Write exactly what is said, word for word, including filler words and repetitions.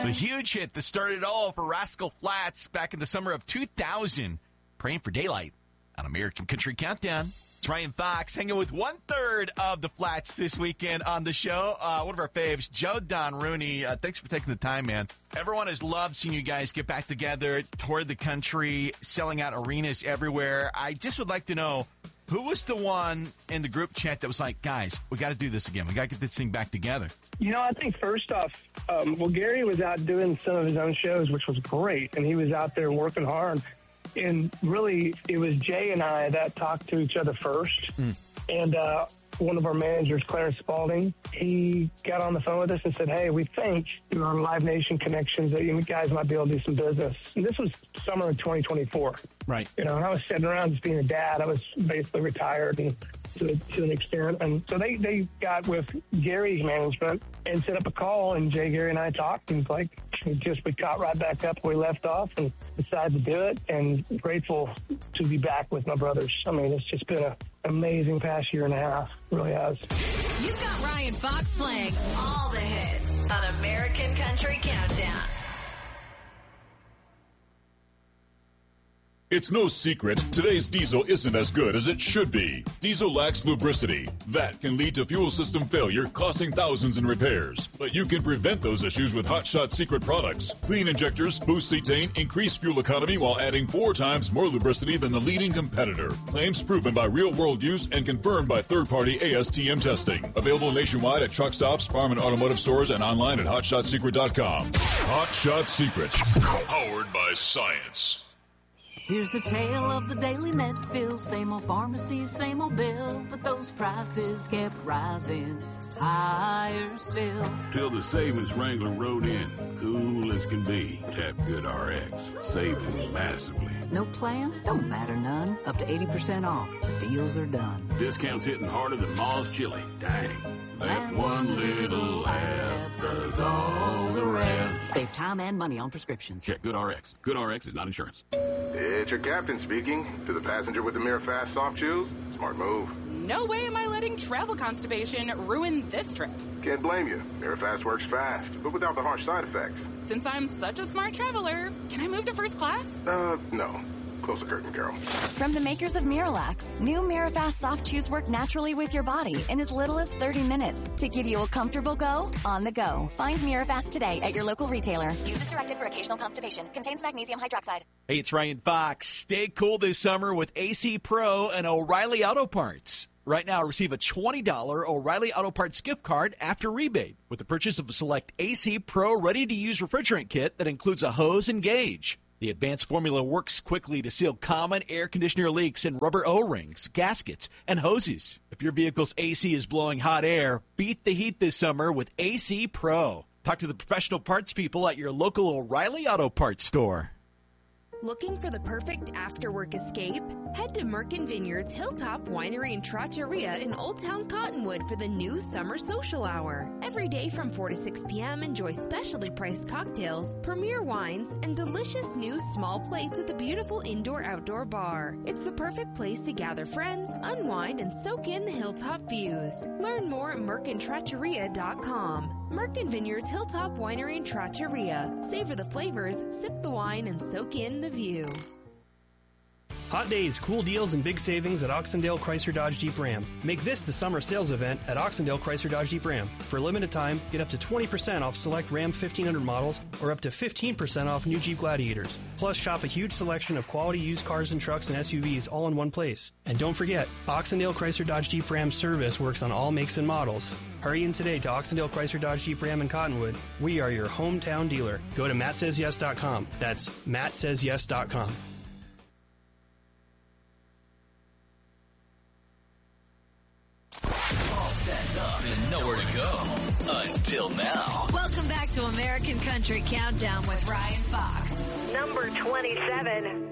The huge hit that started it all for Rascal Flatts back in the summer of two thousand. Praying for Daylight on American Country Countdown. It's Ryan Fox hanging with one-third of the Flats this weekend on the show. Uh, one of our faves, Joe Don Rooney. Uh, thanks for taking the time, man. Everyone has loved seeing you guys get back together, toured the country, selling out arenas everywhere. I just would like to know, who was the one in the group chat that was like, guys, we got to do this again. We got to get this thing back together? You know, I think first off, um, well, Gary was out doing some of his own shows, which was great, and he was out there working hard. And really, it was Jay and I that talked to each other first. Mm. And uh, one of our managers, Clarence Spalding, he got on the phone with us and said, hey, we think through our Live Nation connections that you guys might be able to do some business. And this was summer of twenty twenty-four. Right. You know, and I was sitting around just being a dad. I was basically retired and to, to an extent. And so they, they got with Gary's management and set up a call, and Jay, Gary, and I talked, and like, we just, we caught right back up where we left off and decided to do it, and grateful to be back with my brothers. I mean, it's just been an amazing past year and a half. It really has. You've got Ryan Fox playing all the hits on American Country Countdown. It's no secret, today's diesel isn't as good as it should be. Diesel lacks lubricity. That can lead to fuel system failure, costing thousands in repairs. But you can prevent those issues with Hot Shot Secret products. Clean injectors, boost cetane, increase fuel economy while adding four times more lubricity than the leading competitor. Claims proven by real-world use and confirmed by third-party A S T M testing. Available nationwide at truck stops, farm and automotive stores, and online at hot shot secret dot com. Hot Shot Secret, powered by science. Here's the tale of the Daily Medfield. Same old pharmacy, same old bill, but those prices kept rising higher still. Till the savings wrangler rode in, cool as can be. Tap Good R X, saving massively. No plan? Don't matter none. Up to eighty percent off. The deals are done. Discounts hitting harder than Ma's chili. Dang. That one little app does all the rest. Save time and money on prescriptions. Check Good R X. Good R X is not insurance. It's your captain speaking. To the passenger with the Mirafast soft chews, smart move. No way am I letting travel constipation ruin this trip. Can't blame you. Mirafast works fast, but without the harsh side effects. Since I'm such a smart traveler, can I move to first class? Uh, no. Close the curtain, Carol. From the makers of Miralax, new Mirafast soft chews work naturally with your body in as little as thirty minutes to give you a comfortable go on the go. Find Mirafast today at your local retailer. Use as directed for occasional constipation. Contains magnesium hydroxide. Hey, it's Ryan Fox. Stay cool this summer with A C Pro and O'Reilly Auto Parts. Right now, receive a twenty dollars O'Reilly Auto Parts gift card after rebate with the purchase of a select A C Pro ready-to-use refrigerant kit that includes a hose and gauge. The advanced formula works quickly to seal common air conditioner leaks in rubber O-rings, gaskets, and hoses. If your vehicle's A C is blowing hot air, beat the heat this summer with A C Pro. Talk to the professional parts people at your local O'Reilly Auto Parts store. Looking for the perfect after-work escape? Head to Merkin Vineyards Hilltop Winery and Trattoria in Old Town Cottonwood for the new Summer Social Hour. Every day from four to six p.m., enjoy specially priced cocktails, premier wines, and delicious new small plates at the beautiful indoor-outdoor bar. It's the perfect place to gather friends, unwind, and soak in the hilltop views. Learn more at merkin trattoria dot com. Merkin Vineyards Hilltop Winery and Trattoria. Savor the flavors, sip the wine, and soak in the view. Hot days, cool deals, and big savings at Oxendale Chrysler Dodge Jeep Ram. Make this the summer sales event at Oxendale Chrysler Dodge Jeep Ram. For a limited time, get up to twenty percent off select Ram fifteen hundred models or up to fifteen percent off new Jeep Gladiators. Plus, shop a huge selection of quality used cars and trucks and S U Vs all in one place. And don't forget, Oxendale Chrysler Dodge Jeep Ram service works on all makes and models. Hurry in today to Oxendale Chrysler Dodge Jeep Ram in Cottonwood. We are your hometown dealer. Go to matt says yes dot com. That's matt says yes dot com. All stacked up and nowhere to go until now. Welcome back to American Country Countdown with Ryan Fox. Number twenty-seven.